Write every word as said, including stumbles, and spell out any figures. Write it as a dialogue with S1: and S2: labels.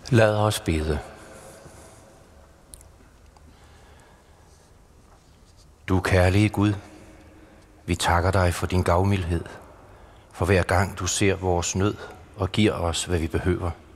S1: Lad os bede. Du kærlige Gud, vi takker dig for din gavmildhed, for hver gang du ser vores nød og giver os, hvad vi behøver.